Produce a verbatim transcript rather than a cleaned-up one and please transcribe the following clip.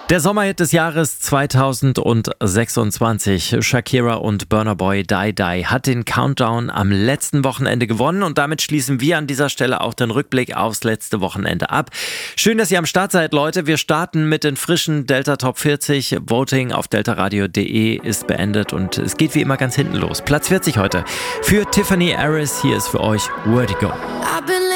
Der Sommerhit des Jahres zweitausendsechsundzwanzig, Shakira und Burna Boy Die Die, hat den Countdown am letzten Wochenende gewonnen und damit schließen wir an dieser Stelle auch den Rückblick aufs letzte Wochenende ab. Schön, dass ihr am Start seid, Leute. Wir starten mit den frischen Delta Top vierzig. Voting auf deltaradio punkt de ist beendet und es geht wie immer ganz hinten los. Platz vierzig heute für Tiffany Harris. Hier ist für euch Where to Go.